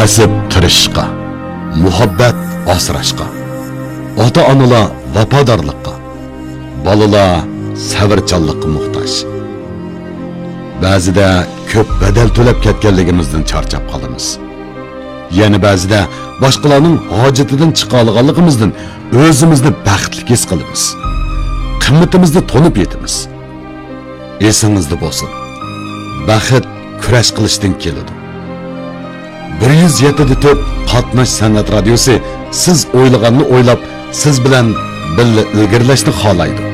kasb tirishishga, muhabbat asrashga, ota-onalar vafodorlikqa, bolalar sabrchanlikqa muhtoj. Ba'zida ko'p badal to'lab ketganligimizdan charchab qolamiz. Yana ba'zida boshqalarning hojatidan chiqa olganligimizdan o'zimizni baxtli his qilamiz. Qimmatimizni to'nib yetamiz. Esingizda bo'lsin. Baxt kurash qilishdan keladi. 107.4 Qatnash san'at radiosi siz o'ylaganni o'ylab, siz bilan birga ilgirlashni xohlaydi.